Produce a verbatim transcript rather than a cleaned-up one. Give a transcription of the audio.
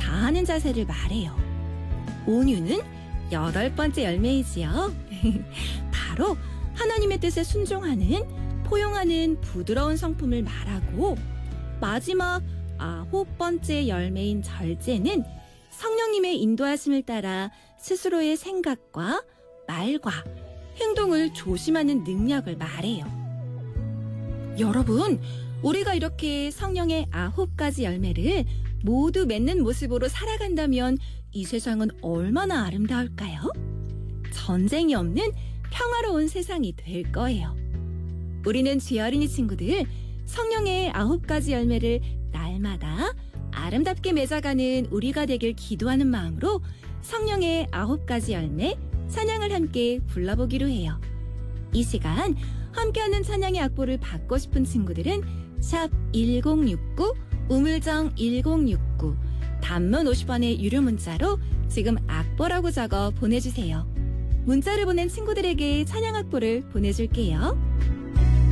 다하는 자세를 말해요. 온유는 여덟 번째 열매이지요. 바로 하나님의 뜻에 순종하는, 포용하는 부드러운 성품을 말하고, 마지막 아홉 번째 열매인 절제는 성령님의 인도하심을 따라 스스로의 생각과 말과 행동을 조심하는 능력을 말해요. 여러분, 우리가 이렇게 성령의 아홉 가지 열매를 모두 맺는 모습으로 살아간다면 이 세상은 얼마나 아름다울까요? 전쟁이 없는 평화로운 세상이 될 거예요. 우리는 쥐 어린이 친구들, 성령의 아홉 가지 열매를 날마다 아름답게 맺어가는 우리가 되길 기도하는 마음으로 성령의 아홉 가지 열매 찬양을 함께 불러보기로 해요. 이 시간 함께하는 찬양의 악보를 받고 싶은 친구들은 샵 일공육구, 우물정 일공육구, 단문 오십 원의 유료 문자로 지금 악보라고 적어 보내주세요. 문자를 보낸 친구들에게 찬양 악보를 보내줄게요.